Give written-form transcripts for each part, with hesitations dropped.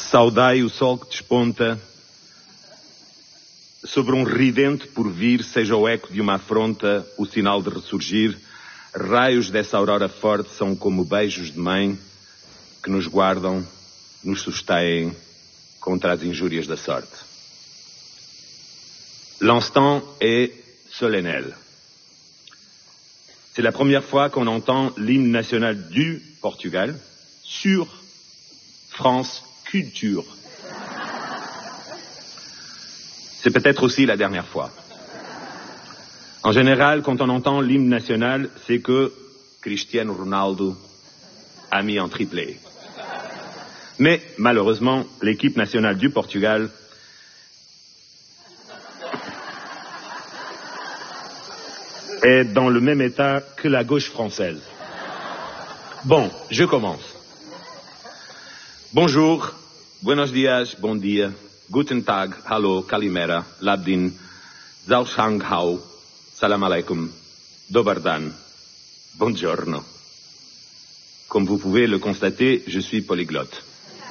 Saudai o sol que desponta sobre ridente porvir, seja o eco de uma afronta, o sinal de ressurgir. Raios dessa aurora forte são como beijos de mãe que nos guardam, nos sustêm contra as injúrias da sorte. L'instant est solennel. C'est la première fois qu'on entend l'hymne national du Portugal sur France Culture. C'est peut-être aussi la dernière fois. En général, quand on entend l'hymne national, c'est que Cristiano Ronaldo a mis en triplé. Mais malheureusement, l'équipe nationale du Portugal est dans le même état que la gauche française. Bon, je commence. Bonjour, buenos dias, bon dia, guten tag, hallo, kalimera, labdin, zaushang hao, salam alaikum, dobar dan, buongiorno. Comme vous pouvez le constater, je suis polyglotte.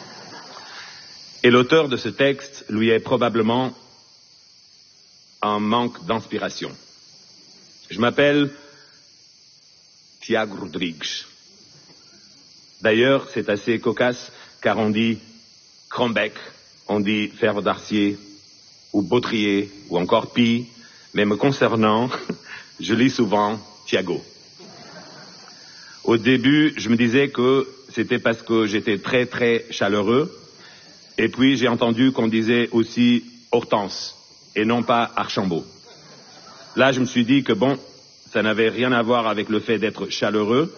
Et l'auteur de ce texte lui est probablement un manque d'inspiration. Je m'appelle Tiago Rodrigues. D'ailleurs, c'est assez cocasse car on dit Crombec, on dit Fer d'Arcier ou Bautrier ou encore Pi, mais me concernant, je lis souvent Tiago. Au début, je me disais que c'était parce que j'étais très très chaleureux, et puis j'ai entendu qu'on disait aussi Hortense et non pas Archambault. Là, je me suis dit que bon, ça n'avait rien à voir avec le fait d'être chaleureux.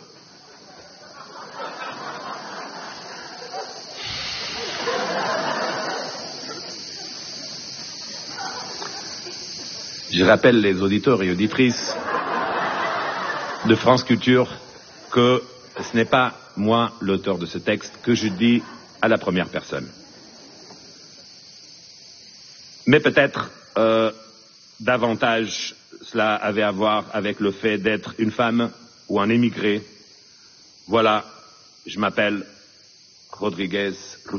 Je rappelle les auditeurs et auditrices de France Culture que ce n'est pas moi l'auteur de ce texte, que je dis à la première personne. Mais peut-être davantage cela avait à voir avec le fait d'être une femme ou un émigré. Voilà, je m'appelle Rodrigues.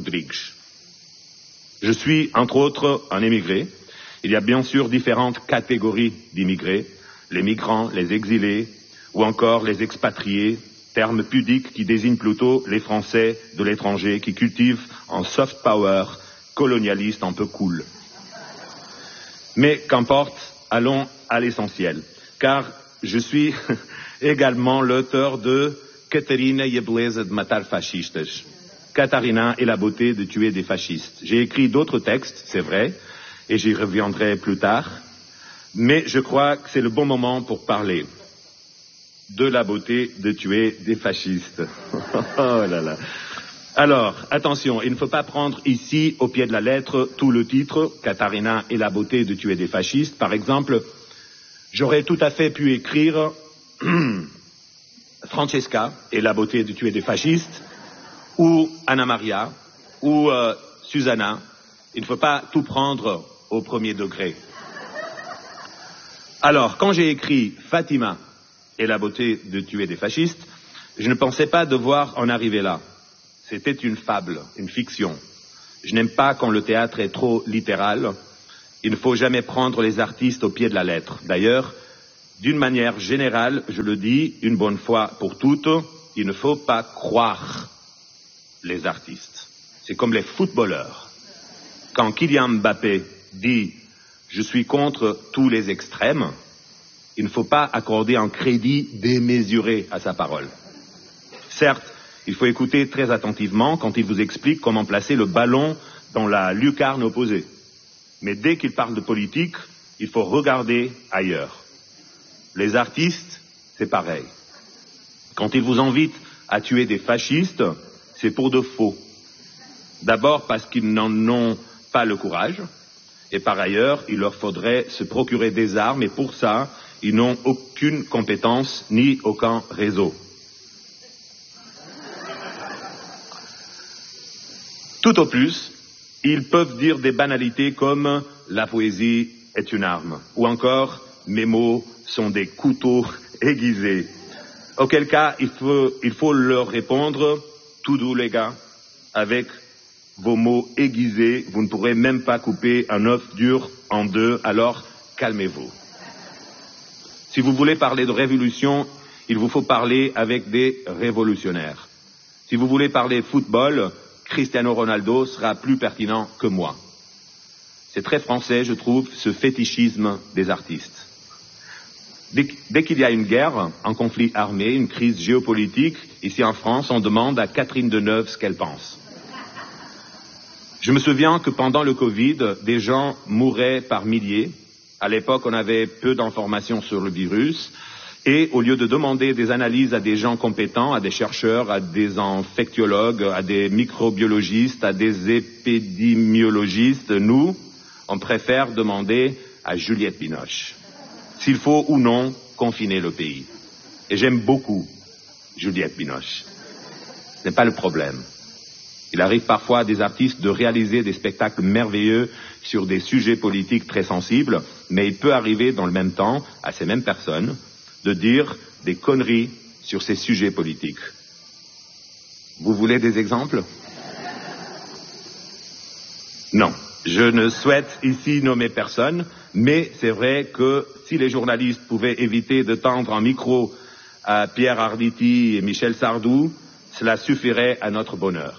Je suis, entre autres, un émigré. Il y a bien sûr différentes catégories d'immigrés, les migrants, les exilés, ou encore les expatriés, termes pudiques qui désignent plutôt les Français de l'étranger qui cultivent un soft power colonialiste un peu cool. Mais qu'importe, allons à l'essentiel, car je suis également l'auteur de Catarina e a beleza de matar fascistas. Katharina et la beauté de tuer des fascistes. J'ai écrit d'autres textes, c'est vrai, et j'y reviendrai plus tard, mais je crois que c'est le bon moment pour parler de la beauté de tuer des fascistes. Oh là là. Alors, attention, il ne faut pas prendre ici, au pied de la lettre, tout le titre, Katharina et la beauté de tuer des fascistes. Par exemple, j'aurais tout à fait pu écrire Francesca et la beauté de tuer des fascistes, ou Anna Maria, ou Susanna. Il ne faut pas tout prendre au premier degré. Alors, quand j'ai écrit Fatima et la beauté de tuer des fascistes, je ne pensais pas devoir en arriver là. C'était une fable, une fiction. Je n'aime pas quand le théâtre est trop littéral. Il ne faut jamais prendre les artistes au pied de la lettre. D'ailleurs, d'une manière générale, je le dis une bonne fois pour toutes, il ne faut pas croire les artistes. C'est comme les footballeurs. Quand Kylian Mbappé dit « je suis contre tous les extrêmes », il ne faut pas accorder un crédit démesuré à sa parole. Certes, il faut écouter très attentivement quand il vous explique comment placer le ballon dans la lucarne opposée. Mais dès qu'il parle de politique, il faut regarder ailleurs. Les artistes, c'est pareil. Quand ils vous invitent à tuer des fascistes, c'est pour de faux. D'abord parce qu'ils n'en ont pas le courage, et par ailleurs, il leur faudrait se procurer des armes, et pour ça, ils n'ont aucune compétence ni aucun réseau. Tout au plus, ils peuvent dire des banalités comme « la poésie est une arme » ou encore « mes mots sont des couteaux aiguisés ». Auquel cas, il faut leur répondre « tout doux les gars » avec vos mots aiguisés, vous ne pourrez même pas couper un œuf dur en deux, alors calmez-vous. Si vous voulez parler de révolution, il vous faut parler avec des révolutionnaires. Si vous voulez parler football, Cristiano Ronaldo sera plus pertinent que moi. C'est très français, je trouve, ce fétichisme des artistes. Dès qu'il y a une guerre, un conflit armé, une crise géopolitique, ici en France, on demande à Catherine Deneuve ce qu'elle pense. Je me souviens que pendant le Covid, des gens mouraient par milliers. À l'époque, on avait peu d'informations sur le virus. Et au lieu de demander des analyses à des gens compétents, à des chercheurs, à des infectiologues, à des microbiologistes, à des épidémiologistes, nous, on préfère demander à Juliette Binoche s'il faut ou non confiner le pays. Et j'aime beaucoup Juliette Binoche. Ce n'est pas le problème. Il arrive parfois à des artistes de réaliser des spectacles merveilleux sur des sujets politiques très sensibles, mais il peut arriver dans le même temps à ces mêmes personnes de dire des conneries sur ces sujets politiques. Vous voulez des exemples? Non. Je ne souhaite ici nommer personne, mais c'est vrai que si les journalistes pouvaient éviter de tendre un micro à Pierre Arditi et Michel Sardou, cela suffirait à notre bonheur.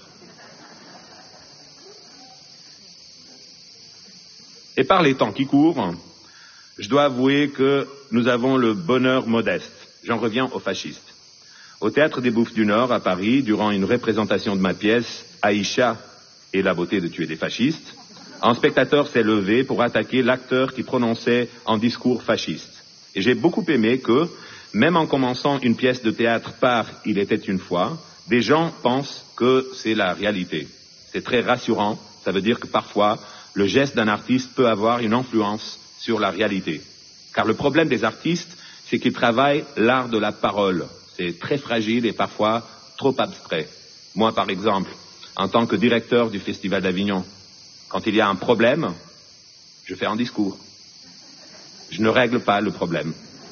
Et par les temps qui courent, je dois avouer que nous avons le bonheur modeste. J'en reviens aux fascistes. Au Théâtre des Bouffes du Nord, à Paris, durant une représentation de ma pièce « Aïcha et la beauté de tuer des fascistes », un spectateur s'est levé pour attaquer l'acteur qui prononçait un discours fasciste. Et j'ai beaucoup aimé que, même en commençant une pièce de théâtre par « Il était une fois », des gens pensent que c'est la réalité. C'est très rassurant. Ça veut dire que parfois, le geste d'un artiste peut avoir une influence sur la réalité. Car le problème des artistes, c'est qu'ils travaillent l'art de la parole. C'est très fragile et parfois trop abstrait. Moi, par exemple, en tant que directeur du Festival d'Avignon, quand il y a un problème, je fais un discours. Je ne règle pas le problème.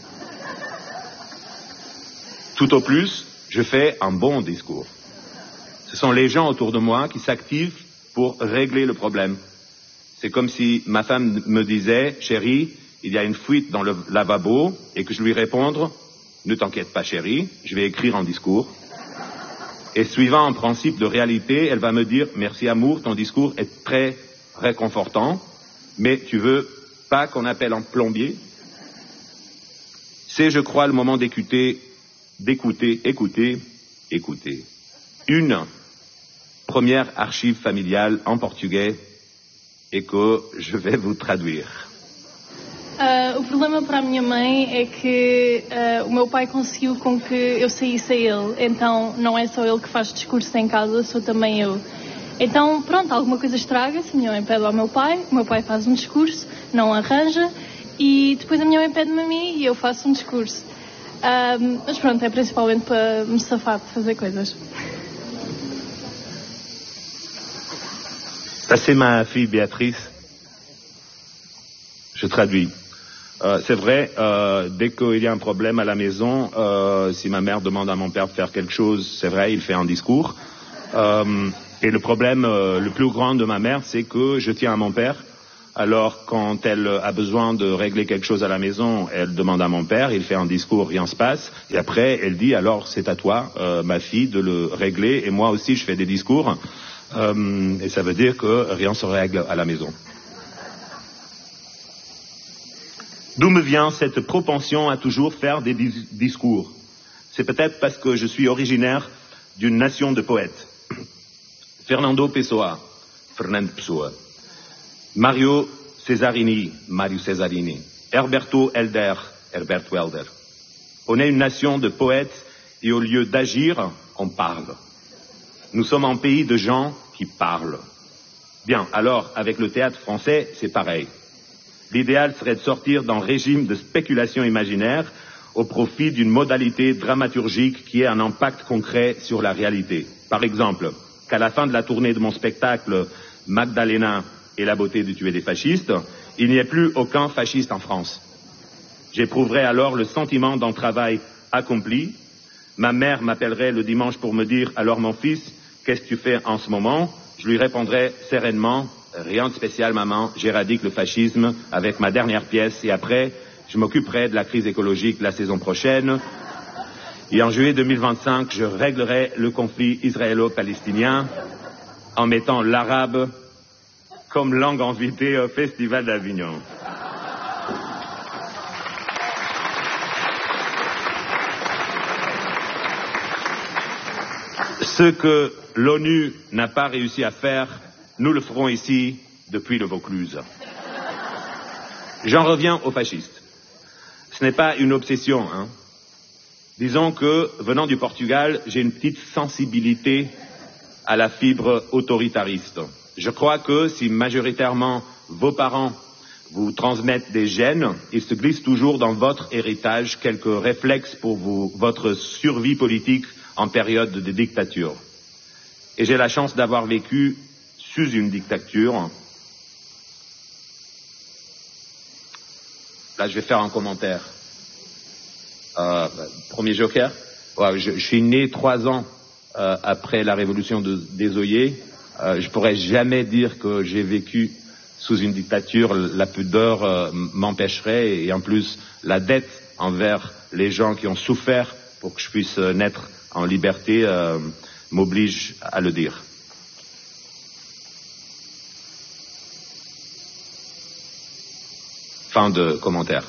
Tout au plus, je fais un bon discours. Ce sont les gens autour de moi qui s'activent pour régler le problème. C'est comme si ma femme me disait « Chérie, il y a une fuite dans le lavabo » et que je lui réponde « Ne t'inquiète pas chérie, je vais écrire un discours ». Et suivant un principe de réalité, elle va me dire « Merci amour, ton discours est très réconfortant, mais tu veux pas qu'on appelle un plombier ?» C'est, je crois, le moment d'écouter. Une première archive familiale en portugais et que je vais vous traduire. O problema para a minha mãe é que o meu pai conseguiu com que eu saísse a ele. Então não é só ele que faz discurso em casa, sou também eu. Então pronto, alguma coisa estraga-se, a minha mãe pede ao meu pai, o meu pai faz um discurso, não arranja e depois a minha mãe pede-me a mim e eu faço um discurso. Mas pronto, é principalmente para me safar de fazer coisas. Ça c'est ma fille Béatrice. Je traduis. C'est vrai, dès qu'il y a un problème à la maison, si ma mère demande à mon père de faire quelque chose, c'est vrai, il fait un discours. Et le problème le plus grand de ma mère, c'est que je tiens à mon père. Alors, quand elle a besoin de régler quelque chose à la maison, elle demande à mon père, il fait un discours, rien se passe. Et après, elle dit, alors c'est à toi, ma fille, de le régler. Et moi aussi, je fais des discours. Et ça veut dire que rien se règle à la maison. D'où me vient cette propension à toujours faire des discours? C'est peut-être parce que je suis originaire d'une nation de poètes. Fernando Pessoa, Fernando Pessoa. Mario Cesarini, Mario Cesarini. Herberto Helder, Herberto Helder. On est une nation de poètes et au lieu d'agir, on parle. Nous sommes un pays de gens qui parlent. Bien, alors, avec le théâtre français, c'est pareil. L'idéal serait de sortir d'un régime de spéculation imaginaire au profit d'une modalité dramaturgique qui ait un impact concret sur la réalité. Par exemple, qu'à la fin de la tournée de mon spectacle Magdalena et la beauté de tuer des fascistes, il n'y ait plus aucun fasciste en France. J'éprouverais alors le sentiment d'un travail accompli. Ma mère m'appellerait le dimanche pour me dire « Alors mon fils, qu'est-ce que tu fais en ce moment ?» je lui répondrai sereinement, rien de spécial maman, j'éradique le fascisme avec ma dernière pièce et après, je m'occuperai de la crise écologique la saison prochaine. Et en juillet 2025, je réglerai le conflit israélo-palestinien en mettant l'arabe comme langue invitée au Festival d'Avignon. Ce que l'ONU n'a pas réussi à faire, nous le ferons ici depuis le Vaucluse. J'en reviens aux fascistes. Ce n'est pas une obsession, hein. Disons que, venant du Portugal, j'ai une petite sensibilité à la fibre autoritariste. Je crois que si majoritairement vos parents vous transmettent des gènes, il se glisse toujours dans votre héritage quelques réflexes pour votre survie politique en période de dictature. Et j'ai la chance d'avoir vécu sous une dictature. Là, je vais faire un commentaire. Premier joker. Ouais, je suis né 3 ans après la révolution des Oyer. Je pourrais jamais dire que j'ai vécu sous une dictature. La pudeur m'empêcherait et en plus la dette envers les gens qui ont souffert pour que je puisse naître en liberté m'oblige à le dire. Fin de commentaire.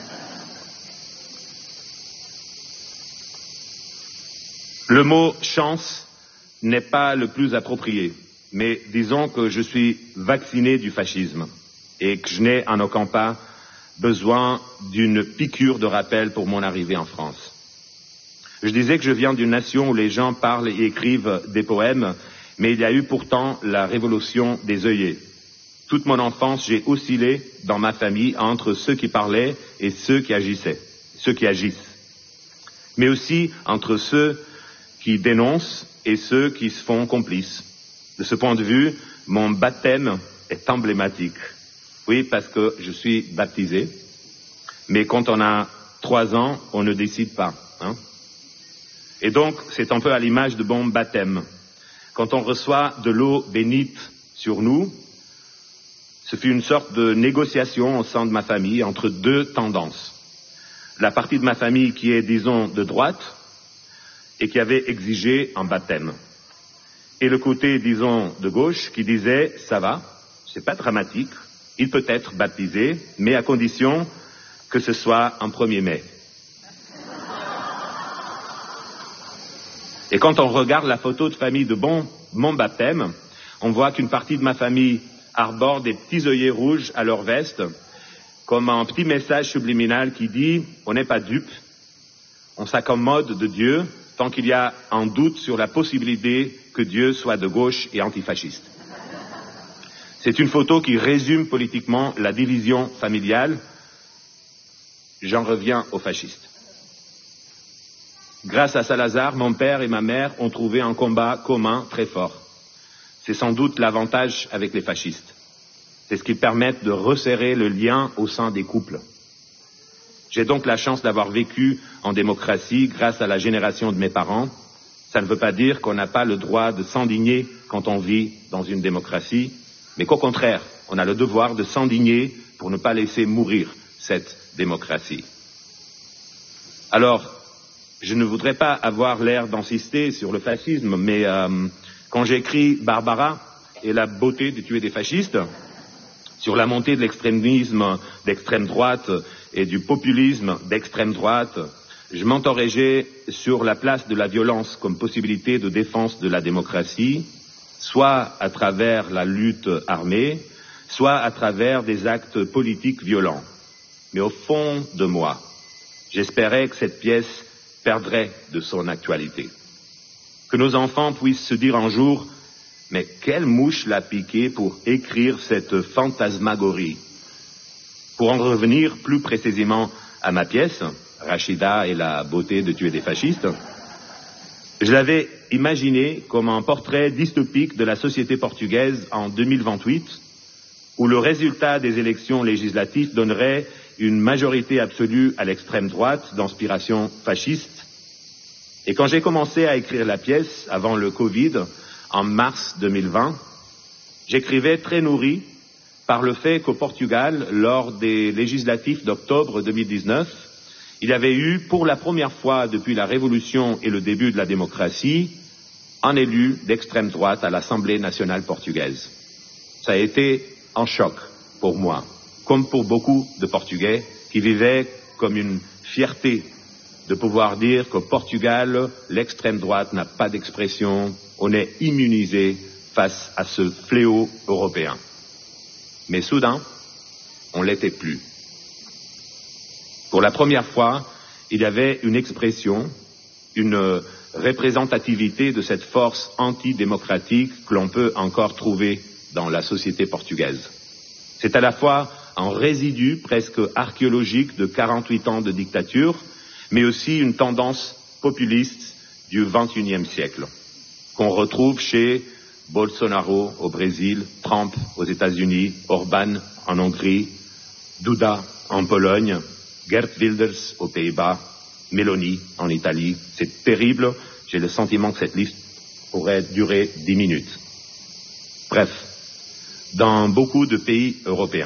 Le mot chance n'est pas le plus approprié, mais disons que je suis vacciné du fascisme et que je n'ai en aucun cas besoin d'une piqûre de rappel pour mon arrivée en France. Je disais que je viens d'une nation où les gens parlent et écrivent des poèmes, mais il y a eu pourtant la révolution des œillets. Toute mon enfance, j'ai oscillé dans ma famille entre ceux qui parlaient et ceux qui agissaient, ceux qui agissent. Mais aussi entre ceux qui dénoncent et ceux qui se font complices. De ce point de vue, mon baptême est emblématique. Oui, parce que je suis baptisé, mais quand on a 3 ans, on ne décide pas, hein. Et donc, c'est un peu à l'image de bon baptême. Quand on reçoit de l'eau bénite sur nous, ce fut une sorte de négociation au sein de ma famille entre 2 tendances. La partie de ma famille qui est, disons, de droite et qui avait exigé un baptême. Et le côté, disons, de gauche qui disait, ça va, c'est pas dramatique, il peut être baptisé, mais à condition que ce soit en 1er mai. Et quand on regarde la photo de famille de mon baptême, on voit qu'une partie de ma famille arbore des petits œillets rouges à leur veste, comme un petit message subliminal qui dit « on n'est pas dupe, on s'accommode de Dieu tant qu'il y a un doute sur la possibilité que Dieu soit de gauche et antifasciste ». C'est une photo qui résume politiquement la division familiale. J'en reviens aux fascistes. Grâce à Salazar, mon père et ma mère ont trouvé un combat commun très fort. C'est sans doute l'avantage avec les fascistes. C'est ce qui permet de resserrer le lien au sein des couples. J'ai donc la chance d'avoir vécu en démocratie grâce à la génération de mes parents. Ça ne veut pas dire qu'on n'a pas le droit de s'indigner quand on vit dans une démocratie, mais qu'au contraire, on a le devoir de s'indigner pour ne pas laisser mourir cette démocratie. Alors, je ne voudrais pas avoir l'air d'insister sur le fascisme, mais quand j'écris Barbara et la beauté de tuer des fascistes, sur la montée de l'extrémisme d'extrême droite et du populisme d'extrême droite, je m'interrogeais sur la place de la violence comme possibilité de défense de la démocratie, soit à travers la lutte armée, soit à travers des actes politiques violents. Mais au fond de moi, j'espérais que cette pièce perdrait de son actualité. Que nos enfants puissent se dire un jour « Mais quelle mouche l'a piqué pour écrire cette fantasmagorie ?» Pour en revenir plus précisément à ma pièce, Rachida et la beauté de tuer des fascistes, je l'avais imaginé comme un portrait dystopique de la société portugaise en 2028, où le résultat des élections législatives donnerait une majorité absolue à l'extrême droite d'inspiration fasciste. Et quand j'ai commencé à écrire la pièce, avant le Covid, en mars 2020, J'écrivais très nourri par le fait qu'au Portugal, lors des législatives d'octobre 2019, il y avait eu, pour la première fois depuis la Révolution et le début de la démocratie, un élu d'extrême droite à l'Assemblée nationale portugaise. Ça a été un choc pour moi, comme pour beaucoup de Portugais qui vivaient comme une fierté de pouvoir dire qu'au Portugal, l'extrême droite n'a pas d'expression, on est immunisé face à ce fléau européen. Mais soudain, on ne l'était plus. Pour la première fois, il y avait une expression, une représentativité de cette force antidémocratique que l'on peut encore trouver dans la société portugaise. C'est à la fois un résidu presque archéologique de 48 ans de dictature, mais aussi une tendance populiste du XXIe siècle, qu'on retrouve chez Bolsonaro au Brésil, Trump aux États-Unis, Orbán en Hongrie, Duda en Pologne, Geert Wilders aux Pays-Bas, Meloni en Italie. C'est terrible, j'ai le sentiment que cette liste pourrait durer 10 minutes. Bref, dans beaucoup de pays européens.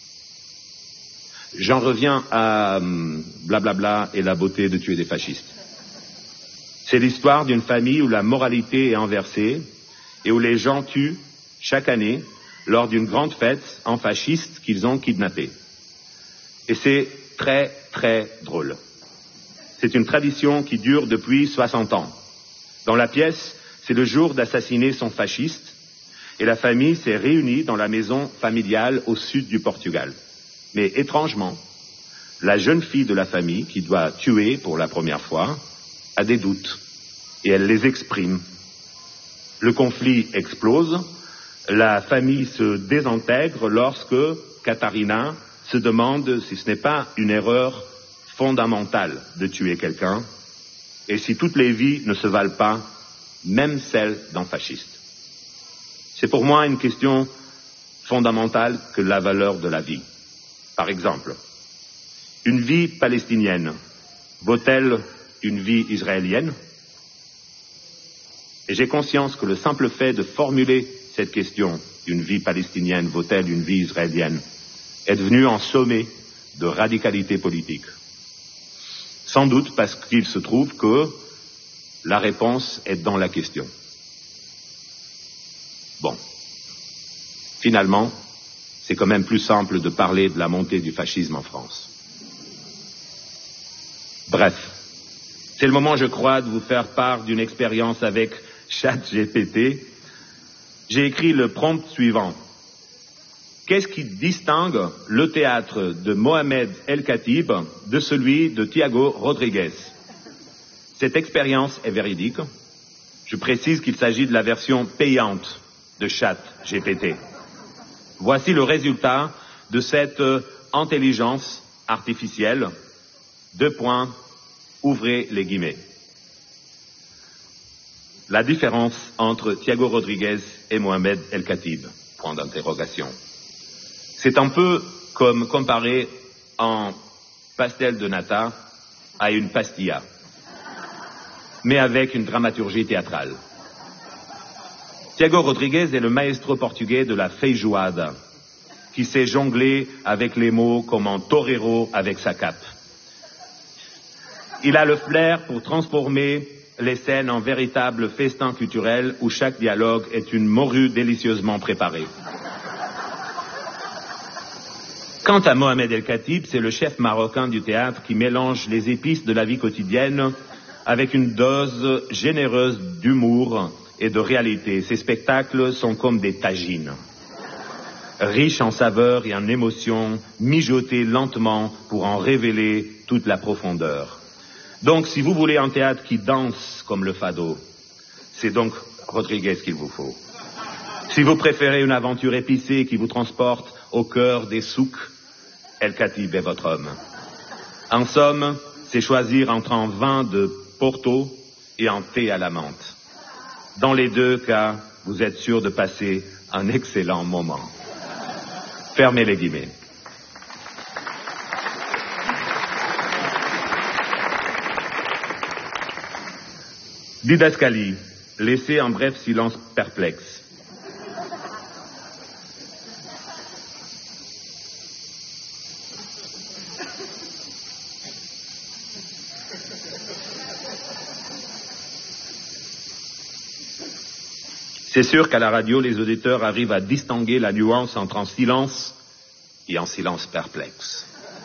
J'en reviens à blablabla et la beauté de tuer des fascistes. C'est l'histoire d'une famille où la moralité est inversée et où les gens tuent chaque année lors d'une grande fête un fasciste qu'ils ont kidnappé. Et c'est très, très drôle. C'est une tradition qui dure depuis 60 ans. Dans la pièce, c'est le jour d'assassiner son fasciste et la famille s'est réunie dans la maison familiale au sud du Portugal. Mais étrangement, la jeune fille de la famille, qui doit tuer pour la première fois, a des doutes et elle les exprime. Le conflit explose, la famille se désintègre lorsque Catarina se demande si ce n'est pas une erreur fondamentale de tuer quelqu'un et si toutes les vies ne se valent pas, même celles d'un fasciste. C'est pour moi une question fondamentale que la valeur de la vie. Par exemple, une vie palestinienne vaut-elle une vie israélienne? Et j'ai conscience que le simple fait de formuler cette question, une vie palestinienne vaut-elle une vie israélienne, est devenu un sommet de radicalité politique. Sans doute parce qu'il se trouve que la réponse est dans la question. Bon, finalement, c'est quand même plus simple de parler de la montée du fascisme en France. Bref, c'est le moment, je crois, de vous faire part d'une expérience avec ChatGPT. J'ai écrit le prompt suivant. Qu'est-ce qui distingue le théâtre de Mohamed El-Khatib de celui de Thiago Rodriguez? Cette expérience est véridique. Je précise qu'il s'agit de la version payante de ChatGPT. Voici le résultat de cette intelligence artificielle. 2 points, ouvrez les guillemets. La différence entre Thiago Rodriguez et Mohamed El-Khatib, point d'interrogation. C'est un peu comme comparer un pastel de nata à une pastilla, mais avec une dramaturgie théâtrale. Thiago Rodriguez est le maestro portugais de la feijoada, qui sait jongler avec les mots comme un torero avec sa cape. Il a le flair pour transformer les scènes en véritable festin culturel où chaque dialogue est une morue délicieusement préparée. Quant à Mohamed El-Khatib, c'est le chef marocain du théâtre qui mélange les épices de la vie quotidienne avec une dose généreuse d'humour et de réalité. Ces spectacles sont comme des tagines, riches en saveurs et en émotions, mijotés lentement pour en révéler toute la profondeur. Donc, si vous voulez un théâtre qui danse comme le fado, c'est donc Rodriguez qu'il vous faut. Si vous préférez une aventure épicée qui vous transporte au cœur des souks, El-Khatib est votre homme. En somme, c'est choisir entre un vin de Porto et un thé à la menthe. Dans les 2 cas, vous êtes sûr de passer un excellent moment. Fermez les guillemets. Didascalie, laissez un bref silence perplexe. C'est sûr qu'à la radio, les auditeurs arrivent à distinguer la nuance entre en silence et en silence perplexe.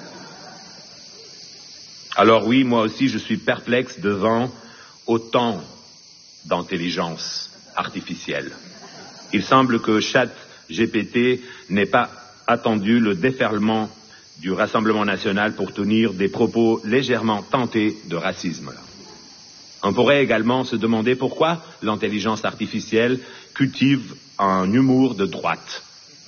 Alors oui, moi aussi, je suis perplexe devant autant d'intelligence artificielle. Il semble que ChatGPT n'ait pas attendu le déferlement du Rassemblement national pour tenir des propos légèrement tentés de racisme. On pourrait également se demander pourquoi l'intelligence artificielle cultive un humour de droite.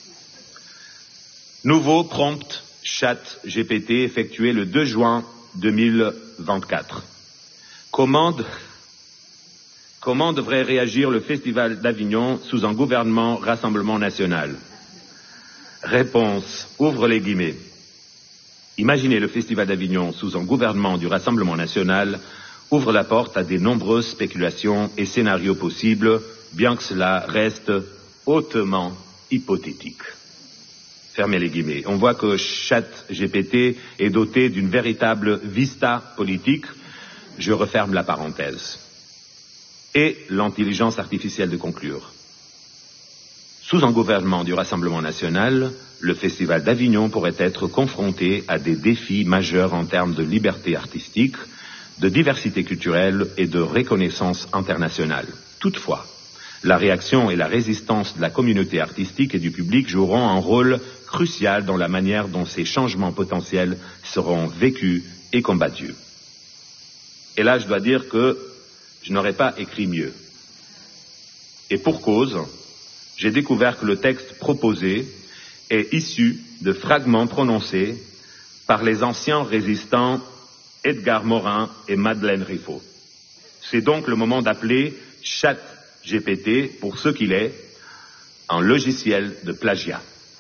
Nouveau prompt ChatGPT effectué le 2 juin 2024. Comment devrait réagir le Festival d'Avignon sous un gouvernement Rassemblement national? Réponse, ouvre les guillemets. Imaginez le Festival d'Avignon sous un gouvernement du Rassemblement national ouvre la porte à de nombreuses spéculations et scénarios possibles, bien que cela reste hautement hypothétique. Fermez les guillemets. On voit que ChatGPT est doté d'une véritable vista politique. Je referme la parenthèse. Et l'intelligence artificielle de conclure. Sous un gouvernement du Rassemblement national, le Festival d'Avignon pourrait être confronté à des défis majeurs en termes de liberté artistique, de diversité culturelle et de reconnaissance internationale. Toutefois, la réaction et la résistance de la communauté artistique et du public joueront un rôle crucial dans la manière dont ces changements potentiels seront vécus et combattus. Et là, je dois dire que je n'aurais pas écrit mieux. Et pour cause, j'ai découvert que le texte proposé est issu de fragments prononcés par les anciens résistants Edgar Morin et Madeleine Riffaut. C'est donc le moment d'appeler ChatGPT pour ce qu'il est, un logiciel de plagiat.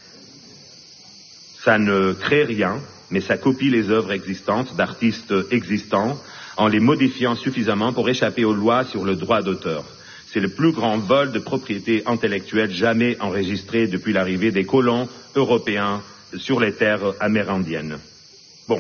Ça ne crée rien, mais ça copie les œuvres existantes d'artistes existants en les modifiant suffisamment pour échapper aux lois sur le droit d'auteur. C'est le plus grand vol de propriété intellectuelle jamais enregistré depuis l'arrivée des colons européens sur les terres amérindiennes. Bon.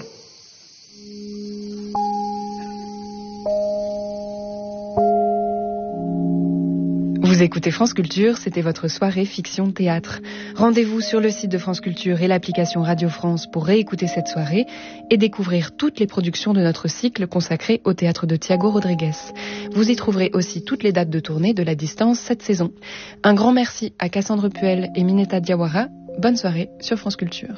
Vous écoutez France Culture, c'était votre soirée fiction-théâtre. Rendez-vous sur le site de France Culture et l'application Radio France pour réécouter cette soirée et découvrir toutes les productions de notre cycle consacré au théâtre de Thiago Rodrigues. Vous y trouverez aussi toutes les dates de tournée de La Distance cette saison. Un grand merci à Cassandre Puel et Mineta Diawara. Bonne soirée sur France Culture.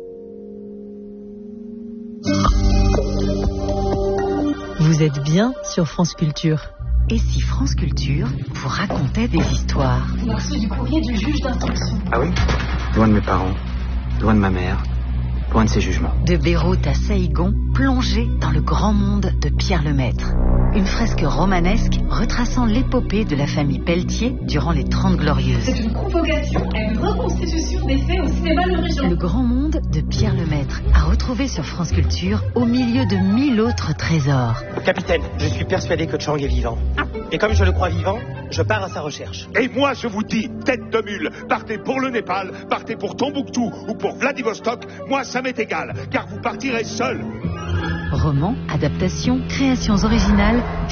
Vous êtes bien sur France Culture. Et si France Culture vous racontait des histoires? On a reçu du courrier du juge d'instruction. Ah oui? Loin de mes parents, loin de ma mère, loin de ses jugements. De Beyrouth à Saïgon, plongé dans le grand monde de Pierre Lemaître. Une fresque romanesque retraçant l'épopée de la famille Pelletier durant les 30 Glorieuses. C'est une convocation à une reconstitution des faits au cinéma de Régent. Le grand monde de Pierre Lemaître à retrouver sur France Culture au milieu de 1000 autres trésors. Capitaine, je suis persuadé que Chang est vivant. Et comme je le crois vivant, je pars à sa recherche. Et moi, je vous dis, tête de mule, partez pour le Népal, partez pour Tombouctou ou pour Vladivostok, moi ça m'est égal, car vous partirez seul. Romans, adaptations, créations originales,